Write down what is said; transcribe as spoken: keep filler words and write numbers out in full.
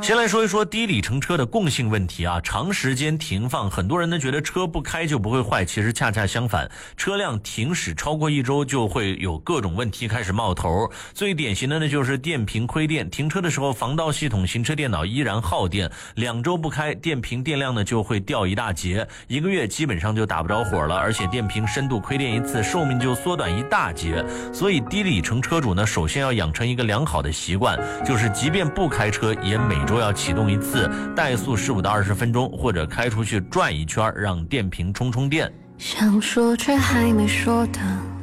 先来说一说低里程车的共性问题啊，长时间停放，很多人呢觉得车不开就不会坏，其实恰恰相反，车辆停驶超过一周就会有各种问题开始冒头。最典型的呢就是电瓶亏电，停车的时候防盗系统、行车电脑依然耗电，两周不开，电瓶电量呢就会掉一大截，一个月基本上就打不着火了，而且电瓶深度亏电一次，寿命就缩短一大截。所以低里程车主呢，首先要养成一个良好的习惯，就是即便不开车，也每周要启动一次，怠速十五到二十分钟，或者开出去转一圈，让电瓶充充电。 想说却还没说的